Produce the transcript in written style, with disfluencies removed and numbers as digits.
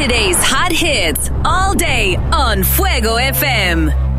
Today's hot hits all day on Fuego FM.